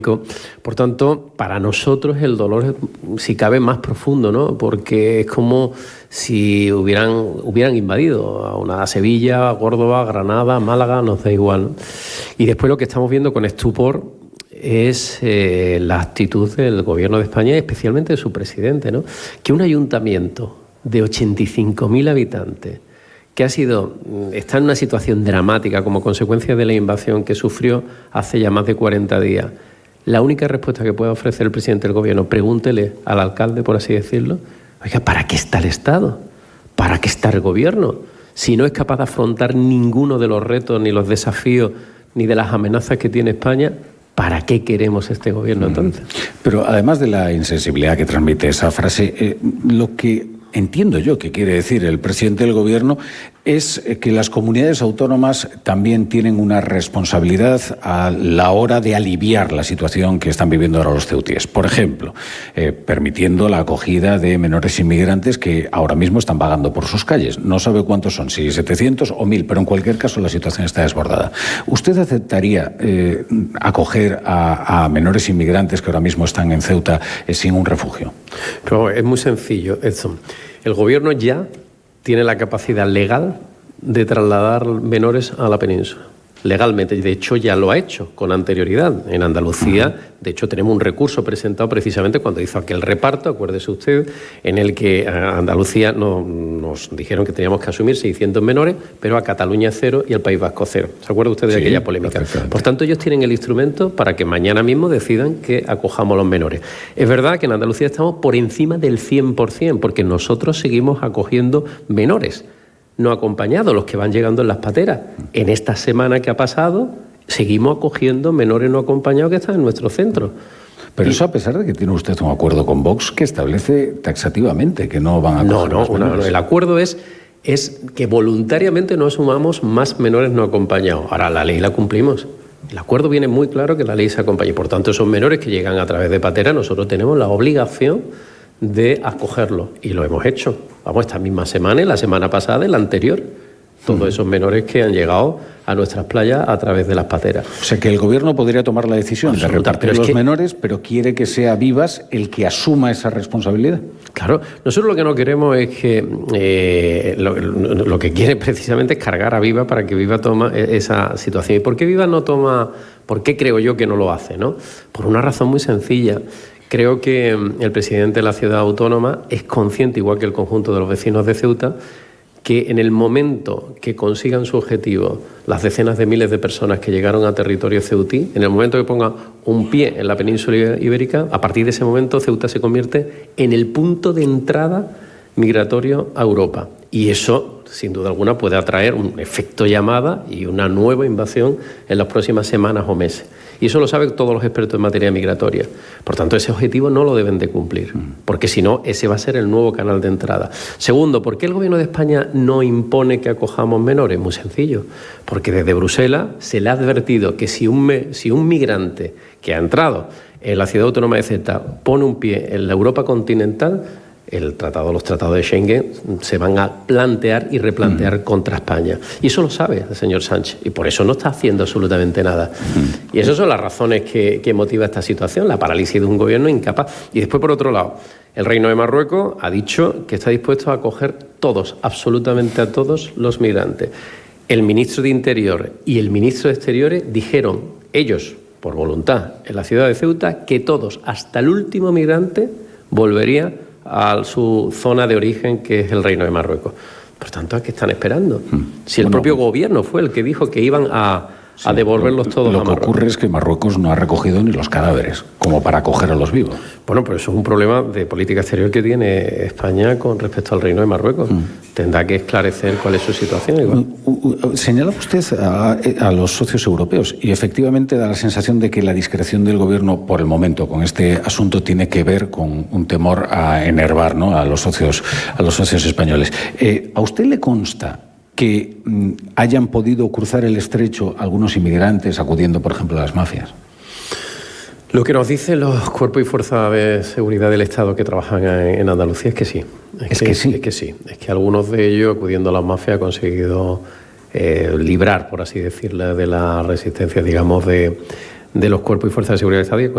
Por tanto, para nosotros el dolor es, si cabe, más profundo, ¿no? Porque es como si hubieran invadido a Sevilla, a Córdoba, a Granada, a Málaga, nos da igual, ¿no? Y después lo que estamos viendo con estupor es la actitud del Gobierno de España y especialmente de su presidente, ¿no? Que un ayuntamiento de 85.000 habitantes que está en una situación dramática como consecuencia de la invasión que sufrió hace ya más de 40 días. La única respuesta que puede ofrecer el presidente del Gobierno, pregúntele al alcalde, por así decirlo, oiga, ¿para qué está el Estado? ¿Para qué está el Gobierno? Si no es capaz de afrontar ninguno de los retos, ni los desafíos, ni de las amenazas que tiene España, ¿para qué queremos este Gobierno entonces? Pero además de la insensibilidad que transmite esa frase, lo que entiendo yo que quiere decir el presidente del Gobierno es que las comunidades autónomas también tienen una responsabilidad a la hora de aliviar la situación que están viviendo ahora los ceutíes. Por ejemplo, permitiendo la acogida de menores inmigrantes que ahora mismo están vagando por sus calles. No sabe cuántos son, si 700 o 1.000, pero en cualquier caso la situación está desbordada. ¿Usted aceptaría acoger a menores inmigrantes que ahora mismo están en Ceuta sin un refugio? Pero es muy sencillo, Edson. El Gobierno ya tiene la capacidad legal de trasladar menores a la península. Legalmente, de hecho ya lo ha hecho con anterioridad. En Andalucía, de hecho tenemos un recurso presentado precisamente cuando hizo aquel reparto, acuérdese usted, en el que a Andalucía nos dijeron que teníamos que asumir 600 menores, pero a Cataluña 0 y al País Vasco 0. ¿Se acuerda usted de aquella polémica? Por tanto, ellos tienen el instrumento para que mañana mismo decidan que acojamos a los menores. Es verdad que en Andalucía estamos por encima del 100%, porque nosotros seguimos acogiendo menores no acompañados, los que van llegando en las pateras. En esta semana que ha pasado, seguimos acogiendo menores no acompañados que están en nuestro centro. Pero eso a pesar de que tiene usted un acuerdo con Vox que establece taxativamente que no van a acoger los menores. El acuerdo es que voluntariamente no asumamos más menores no acompañados. Ahora, la ley la cumplimos. El acuerdo viene muy claro que la ley se acompaña. Por tanto, esos menores que llegan a través de patera, nosotros tenemos la obligación de acogerlos. Y lo hemos hecho. Vamos, esta misma semana, y la semana pasada, y la anterior. Todos esos menores que han llegado a nuestras playas a través de las pateras. O sea que el Gobierno podría tomar la decisión de repartir los menores, pero quiere que sea Vivas el que asuma esa responsabilidad. Claro, nosotros lo que no queremos es que lo que quiere precisamente es cargar a Vivas para que Vivas tome esa situación. ¿Y por qué Vivas no toma? ¿Por qué creo yo que no lo hace, no? Por una razón muy sencilla. Creo que el presidente de la ciudad autónoma es consciente, igual que el conjunto de los vecinos de Ceuta, que en el momento que consigan su objetivo las decenas de miles de personas que llegaron a territorio ceutí, en el momento que pongan un pie en la península ibérica, a partir de ese momento Ceuta se convierte en el punto de entrada migratorio a Europa. Y eso, sin duda alguna, puede atraer un efecto llamada y una nueva invasión en las próximas semanas o meses. Y eso lo saben todos los expertos en materia migratoria. Por tanto, ese objetivo no lo deben de cumplir, porque si no, ese va a ser el nuevo canal de entrada. Segundo, ¿por qué el Gobierno de España no impone que acojamos menores? Muy sencillo, porque desde Bruselas se le ha advertido que si un migrante que ha entrado en la ciudad autónoma de Ceuta pone un pie en la Europa continental, los tratados de Schengen se van a plantear y replantear contra España. Y eso lo sabe el señor Sánchez, y por eso no está haciendo absolutamente nada. Y esas son las razones que motiva esta situación, la parálisis de un gobierno incapaz. Y después, por otro lado, el Reino de Marruecos ha dicho que está dispuesto a acoger absolutamente a todos los migrantes. El ministro de Interior y el ministro de Exteriores dijeron, ellos, por voluntad, en la ciudad de Ceuta, que todos, hasta el último migrante, volvería a su zona de origen, que es el Reino de Marruecos. Por tanto, ¿a qué están esperando? Si el propio gobierno fue el que dijo que iban a devolverlos todos a Marruecos. Lo que ocurre es que Marruecos no ha recogido ni los cadáveres, como para acoger a los vivos. Bueno, pero eso es un problema de política exterior que tiene España con respecto al Reino de Marruecos. Tendrá que esclarecer cuál es su situación. Igual. Señala usted a los socios europeos y efectivamente da la sensación de que la discreción del Gobierno por el momento con este asunto tiene que ver con un temor a enervar, ¿no?, a los socios españoles. ¿A usted le consta que hayan podido cruzar el estrecho algunos inmigrantes acudiendo, por ejemplo, a las mafias? Lo que nos dicen los cuerpos y fuerzas de seguridad del Estado que trabajan en Andalucía es que sí. Es que algunos de ellos, acudiendo a las mafias, han conseguido librar, por así decirlo, de la resistencia, digamos, de los cuerpos y fuerzas de seguridad del Estado.